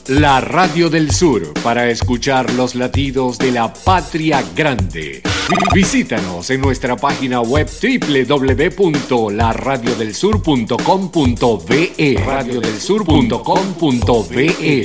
La Radio del Sur, para escuchar los latidos de la patria grande. Visítanos en nuestra página web www.laradiodelsur.com.be, radiodelsur.com.be.